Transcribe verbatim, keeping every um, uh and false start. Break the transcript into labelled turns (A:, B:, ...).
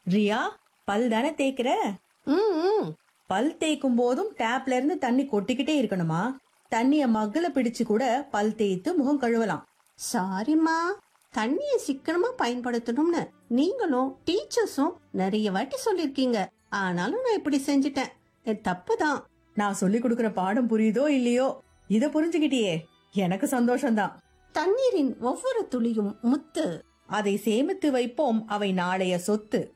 A: ரியா, பல் தானே தேய்க்கிற?
B: ம் ம்.
A: பல் தேய்க்கும் போதும் டேப்ல இருந்து தண்ணி கொட்டிக்கிட்டே இருக்கணுமா? தண்ணிய மக்குல பிடிச்சு கூட பல் தேய்த்து முகம் கழுவலாம்.
B: சாரிம்மா, தண்ணியை சிக்கனமா பயன்படுத்தணும்னு நீங்களும் டீச்சர்ஸும் நிறைய வாட்டி சொல்லிருக்கீங்க. ஆனாலும் நான் இப்படி செஞ்சிட்டேன். என் தப்புதான்.
A: நான் சொல்லி கொடுக்கிற பாடம் புரியுதோ இல்லையோ, இத புரிஞ்சுக்கிட்டியே, எனக்கு சந்தோஷம்தான்.
B: தண்ணீரின் ஒவ்வொரு துளியும் முத்து.
A: அதை சேமித்து வைப்போம், அவை நாளைய சொத்து.